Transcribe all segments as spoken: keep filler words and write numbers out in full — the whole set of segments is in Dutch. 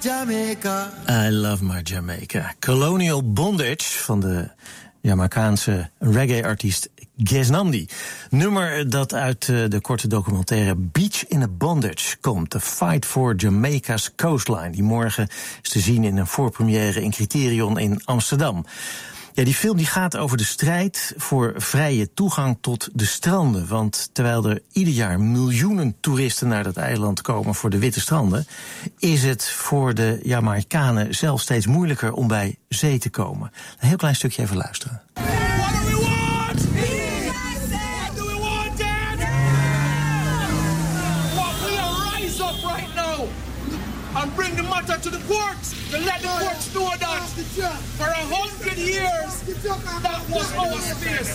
Jamaica. I love my Jamaica. Colonial Bondage van de Jamaicaanse reggae-artiest Gez Namdi. Nummer dat uit de korte documentaire Beach in a Bondage komt. The Fight for Jamaica's Coastline. Die morgen is te zien in een voorpremière in Criterion in Amsterdam. Ja, die film die gaat over de strijd voor vrije toegang tot de stranden. Want terwijl er ieder jaar miljoenen toeristen naar dat eiland komen voor de witte stranden, is het voor de Jamaicanen zelf steeds moeilijker om bij zee te komen. Een heel klein stukje even luisteren. What do we want? What do we want, Dad? What we are rise up right now and bring the matter to the courts to let the courts know that for a hundred years that was our space.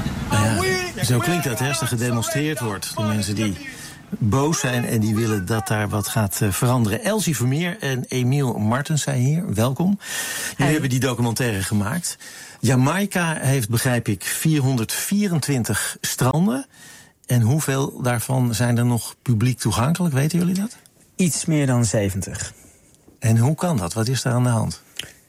Nou ja, zo klinkt dat, hè, als er gedemonstreerd wordt door mensen die boos zijn en die willen dat daar wat gaat uh, veranderen. Elsie Vermeer en Emiel Martens zijn hier, welkom. Jullie hey. hebben die documentaire gemaakt. Jamaica heeft, begrijp ik, vierhonderdvierentwintig stranden. En hoeveel daarvan zijn er nog publiek toegankelijk, weten jullie dat? Iets meer dan zeventig. En hoe kan dat? Wat is daar aan de hand?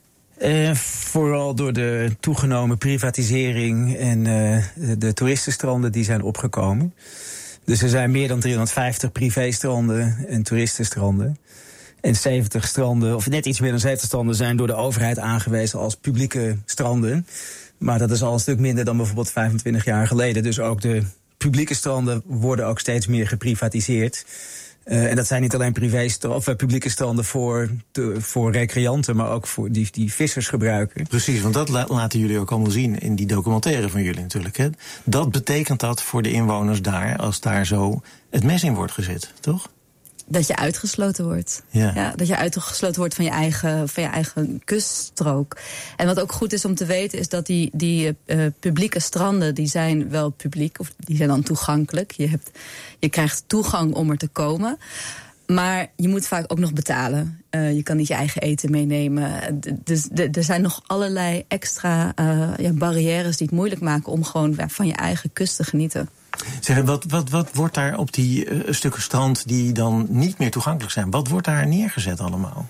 Uh, vooral door de toegenomen privatisering en uh, de toeristenstranden die zijn opgekomen. Dus er zijn meer dan driehonderdvijftig privéstranden en toeristenstranden. En zeventig stranden, of net iets meer dan zeventig stranden, zijn door de overheid aangewezen als publieke stranden. Maar dat is al een stuk minder dan bijvoorbeeld vijfentwintig jaar geleden. Dus ook de publieke stranden worden ook steeds meer geprivatiseerd. Uh, en dat zijn niet alleen privé of uh, publieke stranden voor, te, voor recreanten, maar ook voor die, die vissers gebruiken. Precies, want dat la- laten jullie ook allemaal zien in die documentaire van jullie natuurlijk. Hè? Dat betekent dat voor de inwoners daar, als daar zo het mes in wordt gezet, toch? Dat je uitgesloten wordt. Ja. Ja, dat je uitgesloten wordt van je eigen, van je eigen kuststrook. En wat ook goed is om te weten is dat die, die uh, publieke stranden, die zijn wel publiek, of die zijn dan toegankelijk. Je, hebt, je krijgt toegang om er te komen. Maar je moet vaak ook nog betalen. Uh, je kan niet je eigen eten meenemen. Dus er zijn nog allerlei extra uh, ja, barrières die het moeilijk maken om gewoon van je eigen kust te genieten. Zeg, wat, wat, wat wordt daar op die uh, stukken strand die dan niet meer toegankelijk zijn? Wat wordt daar neergezet allemaal?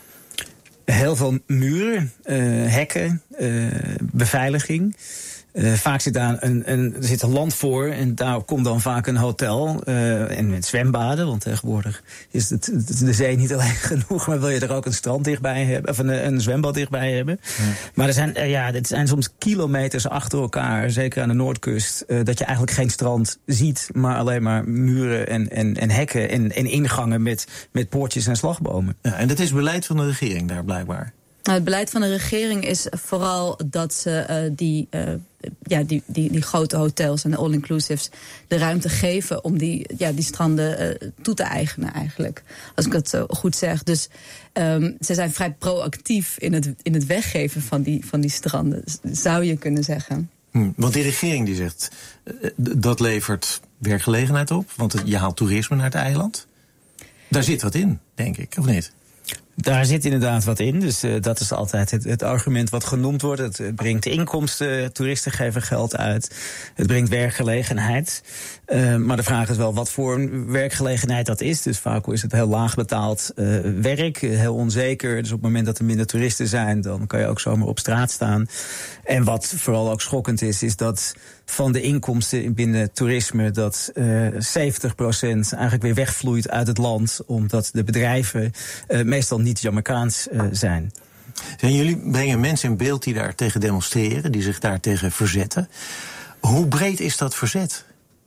Heel veel muren, uh, hekken, uh, beveiliging. Uh, vaak zit daar een, een, er zit een land voor en daar komt dan vaak een hotel uh, en met zwembaden. Want tegenwoordig is het, de zee niet alleen genoeg, maar wil je er ook een strand dichtbij hebben, of een, een zwembad dichtbij hebben. Ja. Maar er zijn, uh, ja, dit zijn soms kilometers achter elkaar, zeker aan de Noordkust, uh, dat je eigenlijk geen strand ziet, maar alleen maar muren en, en, en hekken en, en ingangen met, met poortjes en slagbomen. Ja, en dat is beleid van de regering daar blijkbaar. Nou, het beleid van de regering is vooral dat ze uh, die, uh, ja, die, die, die grote hotels en de all-inclusives de ruimte geven om die, ja, die stranden uh, toe te eigenen eigenlijk. Als ik het uh, goed zeg. Dus um, ze zijn vrij proactief in het, in het weggeven van die, van die stranden, zou je kunnen zeggen. Hm, want die regering die zegt, uh, dat levert werkgelegenheid op, want je haalt toerisme naar het eiland. Daar zit wat in, denk ik, of niet? Daar zit inderdaad wat in, dus uh, dat is altijd het, het argument wat genoemd wordt. Het, het brengt inkomsten, toeristen geven geld uit, het brengt werkgelegenheid. Uh, maar de vraag is wel wat voor werkgelegenheid dat is. Dus vaak is het heel laag betaald uh, werk, heel onzeker. Dus op het moment dat er minder toeristen zijn, dan kan je ook zomaar op straat staan. En wat vooral ook schokkend is, is dat van de inkomsten binnen toerisme dat uh, zeventig procent eigenlijk weer wegvloeit uit het land, omdat de bedrijven uh, meestal niet Jamaicaans uh, zijn. En jullie brengen mensen in beeld die daar tegen demonstreren, die zich daar tegen verzetten. Hoe breed is dat verzet?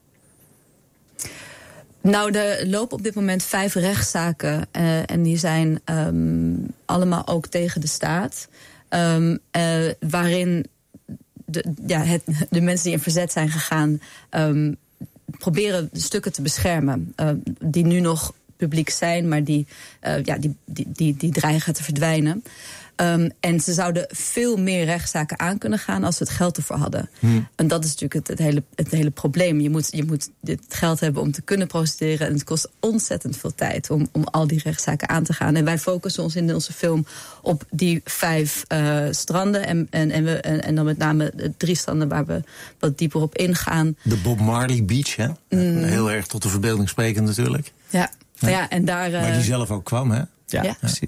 Nou, er lopen op dit moment vijf rechtszaken uh, en die zijn um, allemaal ook tegen de staat. Um, uh, waarin de, ja, het, de mensen die in verzet zijn gegaan um, proberen de stukken te beschermen. Uh, die nu nog publiek zijn, maar die, uh, ja, die, die, die, die dreigen te verdwijnen. Um, en ze zouden veel meer rechtszaken aan kunnen gaan als ze het geld ervoor hadden. Hmm. En dat is natuurlijk het, het, hele, het hele probleem. Je moet, je moet dit geld hebben om te kunnen procederen. En het kost ontzettend veel tijd om, om al die rechtszaken aan te gaan. En wij focussen ons in onze film op die vijf uh, stranden. En, en, en, we, en, en dan met name de drie stranden waar we wat dieper op ingaan. De Bob Marley Beach, hè? Mm. Heel erg tot de verbeelding sprekend natuurlijk. Ja, ja en daar... Uh, waar die zelf ook kwam, hè? Ja, ja. precies.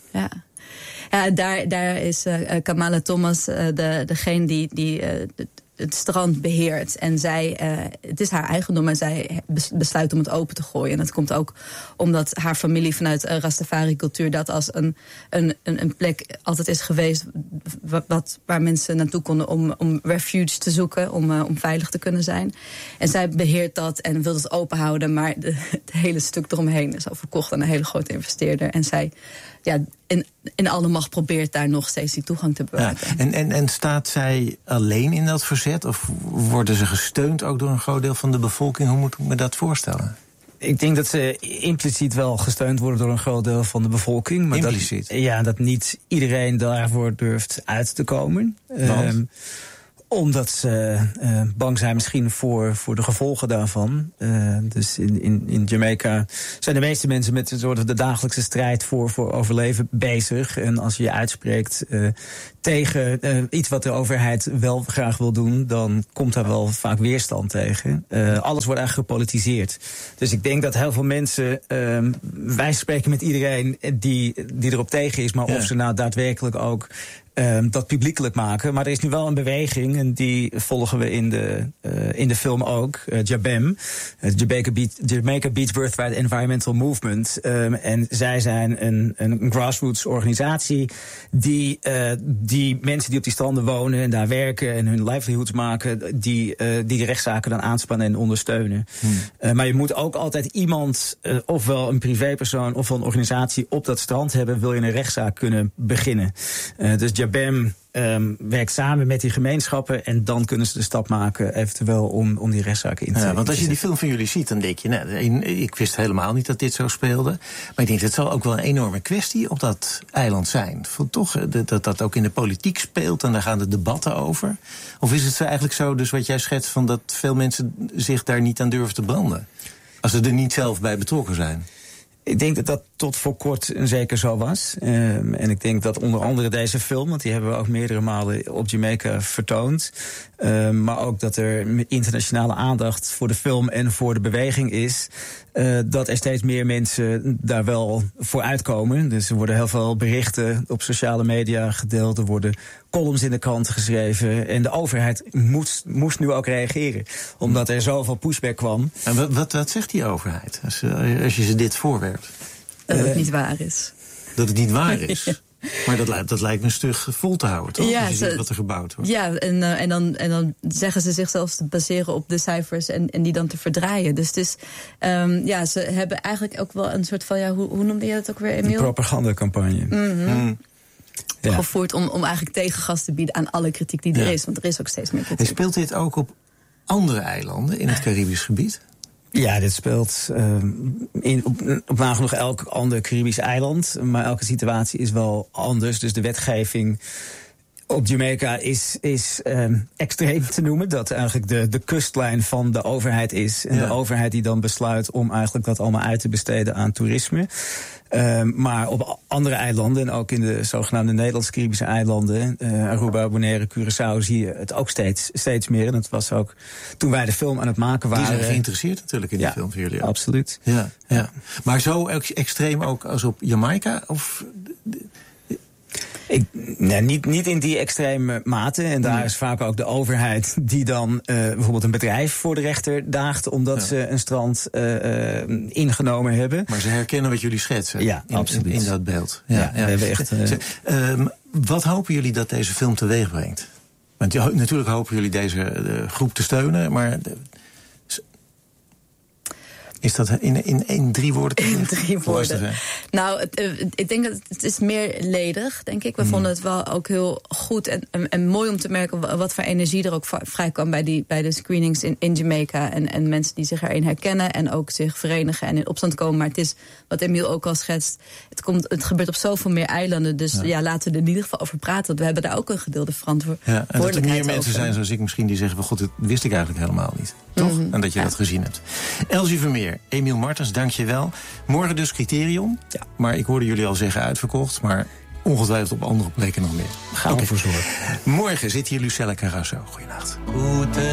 Ja. Ja, daar, daar is uh, Kamala Thomas uh, de, degene die, die uh, het strand beheert. En zij, uh, het is haar eigendom en zij besluit om het open te gooien. En dat komt ook omdat haar familie vanuit uh, Rastafari-cultuur dat als een, een, een plek altijd is geweest wat, wat, waar mensen naartoe konden om, om refuge te zoeken, om, uh, om veilig te kunnen zijn. En zij beheert dat en wil het open houden, maar de, het hele stuk eromheen is al verkocht aan een hele grote investeerder. En zij, ja, in, in alle macht probeert daar nog steeds die toegang te bewaken. Ja, en, en, en staat zij alleen in dat verzet? Of worden ze gesteund ook door een groot deel van de bevolking? Hoe moet ik me dat voorstellen? Ik denk dat ze impliciet wel gesteund worden door een groot deel van de bevolking. Maar impliciet? Dat, ja, dat niet iedereen daarvoor durft uit te komen. Um, Omdat ze uh, bang zijn misschien voor, voor de gevolgen daarvan. Uh, dus in, in, in Jamaica zijn de meeste mensen met een soort de dagelijkse strijd voor, voor overleven bezig. En als je je uitspreekt uh, tegen uh, iets wat de overheid wel graag wil doen, dan komt daar wel vaak weerstand tegen. Uh, alles wordt eigenlijk gepolitiseerd. Dus ik denk dat heel veel mensen, uh, wij spreken met iedereen die, die erop tegen is, maar ja. of ze nou daadwerkelijk ook Um, dat publiekelijk maken. Maar er is nu wel een beweging, en die volgen we in de, uh, in de film ook, uh, Jabem, uh, Jamaica, Beach, Jamaica Beach Birthright Environmental Movement. Um, en zij zijn een, een grassroots organisatie die, uh, die mensen die op die stranden wonen en daar werken en hun livelihoods maken, die, uh, die de rechtszaken dan aanspannen en ondersteunen. Hmm. Uh, maar je moet ook altijd iemand, uh, ofwel een privépersoon ofwel een organisatie op dat strand hebben, wil je een rechtszaak kunnen beginnen. Uh, dus Jabem um, werkt samen met die gemeenschappen en dan kunnen ze de stap maken eventueel om, om die rechtszaken in te zetten. Ja, want als je die film van jullie ziet, dan denk je, nou, ik wist helemaal niet dat dit zo speelde. Maar ik denk, het zal ook wel een enorme kwestie op dat eiland zijn. Vond toch dat dat ook in de politiek speelt en daar gaan de debatten over? Of is het eigenlijk zo, dus wat jij schetst, van dat veel mensen zich daar niet aan durven te branden? Als ze er niet zelf bij betrokken zijn. Ik denk dat dat tot voor kort zeker zo was. Um, en ik denk dat onder andere deze film, want die hebben we ook meerdere malen op Jamaica vertoond. Um, maar ook dat er internationale aandacht voor de film en voor de beweging is. Uh, dat er steeds meer mensen daar wel voor uitkomen. Dus er worden heel veel berichten op sociale media gedeeld. Er worden columns in de kranten geschreven. En de overheid moest, moest nu ook reageren. Omdat er zoveel pushback kwam. En wat, wat, wat zegt die overheid als, als je ze dit voorwerpt? Dat het uh, niet waar is. Dat het niet waar is? Ja. Maar dat, dat lijkt me stug vol te houden, toch? Ja, als je ze, ziet wat er gebouwd wordt. Ja, en, uh, en, dan, en dan zeggen ze zichzelf te baseren op de cijfers en, en die dan te verdraaien. Dus het is, um, ja, ze hebben eigenlijk ook wel een soort van, ja, hoe, hoe noemde je dat ook weer, Emiel? Een propagandacampagne. Mm-hmm. Mm. Ja. Gevoerd om, om eigenlijk tegengas te bieden aan alle kritiek die er ja. is. Want er is ook steeds meer kritiek. En speelt dit ook op andere eilanden in het Caribisch gebied? Ja, dit speelt um, in, op, op nagenoeg elk ander Caribisch eiland. Maar elke situatie is wel anders. Dus de wetgeving op Jamaica is, is um, extreem te noemen. Dat eigenlijk de, de kustlijn van de overheid is. En ja. de overheid die dan besluit om eigenlijk dat allemaal uit te besteden aan toerisme. Um, maar op andere eilanden, en ook in de zogenaamde Nederlands-Caribische eilanden, uh, Aruba, Bonaire, Curaçao, zie je het ook steeds, steeds meer. En dat was ook toen wij de film aan het maken waren. Die zijn geïnteresseerd natuurlijk in die ja, film van jullie. Absoluut. Ja, ja. Ja. Maar zo extreem ook als op Jamaica? Of... Ik, nee, niet, niet in die extreme mate. En daar nee. is vaak ook de overheid die dan uh, bijvoorbeeld een bedrijf voor de rechter daagt omdat ja. ze een strand uh, uh, ingenomen hebben. Maar ze herkennen wat jullie schetsen ja, in, absoluut. In, in dat beeld. Ja, ja, ja. We hebben echt, uh, ze, uh, wat hopen jullie dat deze film teweeg brengt? Want natuurlijk hopen jullie deze uh, groep te steunen, maar... De, Is dat in, in, in drie woorden? Te in drie woorden. Nou, het, uh, ik denk dat het is meerledig, denk ik. We mm. vonden het wel ook heel goed en, en, en mooi om te merken wat voor energie er ook vrij kwam bij, die, bij de screenings in, in Jamaica. En, en mensen die zich erin herkennen en ook zich verenigen en in opstand komen. Maar het is, wat Emiel ook al schetst, het, komt, het gebeurt op zoveel meer eilanden. Dus ja. ja, laten we er in ieder geval over praten. Want we hebben daar ook een gedeelde verantwoordelijkheid over. Ja, en dat er meer mensen zijn zoals ik misschien die zeggen van god, dat wist ik eigenlijk helemaal niet. Toch? Mm-hmm. En dat je ja. dat gezien hebt. Elsie Vermeer, Emiel Martens, dank je wel. Morgen dus Criterion. Ja. Maar ik hoorde jullie al zeggen uitverkocht. Maar ongetwijfeld op andere plekken nog meer. Gaan we okay. voor zorgen. Morgen zit hier Lucella Carrasso. Goeienacht.